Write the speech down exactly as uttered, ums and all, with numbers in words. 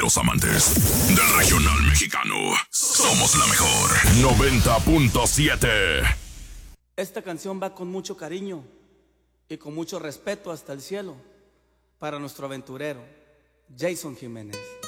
verdaderos amantes del regional mexicano. Somos la mejor. noventa punto siete. Esta canción va con mucho cariño y con mucho respeto hasta el cielo para nuestro aventurero, Jason Jiménez.